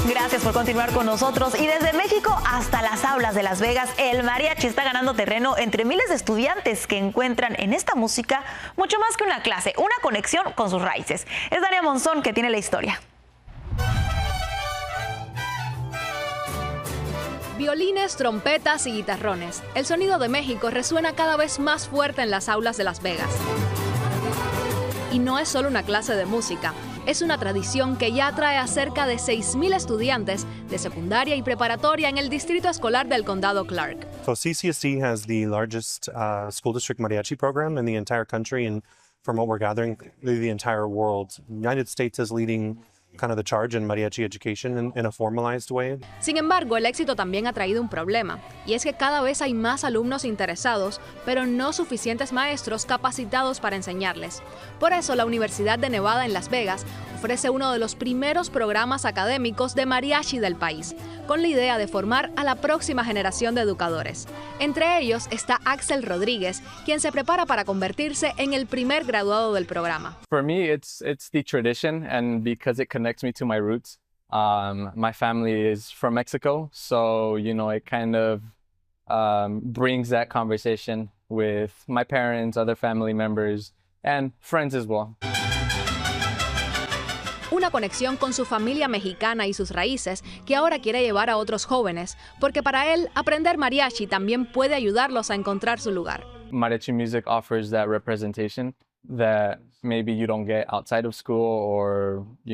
Gracias por continuar con nosotros. Y desde México hasta las aulas de Las Vegas, el mariachi está ganando terreno entre miles de estudiantes que encuentran en esta música mucho más que una clase, una conexión con sus raíces. Es Dania Monzón que tiene la historia. Violines, trompetas y guitarrones. El sonido de México resuena cada vez más fuerte en las aulas de Las Vegas. Y no es solo una clase de música, es una tradición que ya atrae a cerca de 6,000 estudiantes de secundaria y preparatoria en el distrito escolar del condado Clark. So CCSD has the largest school district mariachi program in the entire country, and from what we're gathering, the entire world. United States is leading kind of the charge in mariachi education in a formalized way. Sin embargo, el éxito también ha traído un problema, y es que cada vez hay más alumnos interesados, pero no suficientes maestros capacitados para enseñarles. Por eso, la Universidad de Nevada en Las Vegas ofrece uno de los primeros programas académicos de mariachi del país, con la idea de formar a la próxima generación de educadores. Entre ellos está Axel Rodríguez, quien se prepara para convertirse en el primer graduado del programa. For me, it's the tradition, and because it connects me to my roots. My family is from Mexico, so it kind of brings that conversation with my parents, other family members, and friends as well. Una conexión con su familia mexicana y sus raíces que ahora quiere llevar a otros jóvenes, porque para él aprender mariachi también puede ayudarlos a encontrar su lugar. Mariachi music offers that representation that maybe you don't get outside of school or